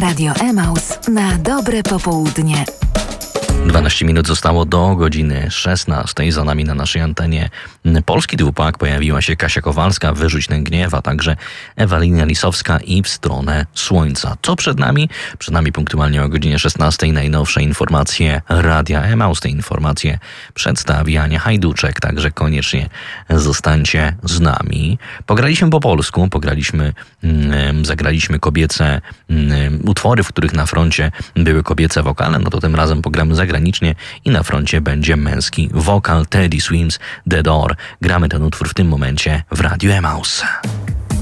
Radio Emaus na dobre popołudnie. 12 minut zostało do godziny 16. Za nami na naszej antenie Polski Dwupak pojawiła się Kasia Kowalska, Wyrzuć ten gniew, a także Ewelina Lisowska i W stronę słońca. Co przed nami? Przed nami punktualnie o godzinie 16 najnowsze informacje Radia Emaus. Te informacje przedstawi Ania Hajduczek, także koniecznie zostańcie z nami. Pograliśmy po polsku, zagraliśmy kobiece utwory, w których na froncie były kobiece wokale, no to tym razem pogramy zagranicznie i na froncie będzie męski wokal. Teddy Swims, The Door. Gramy ten utwór w tym momencie w Radiu Emaus.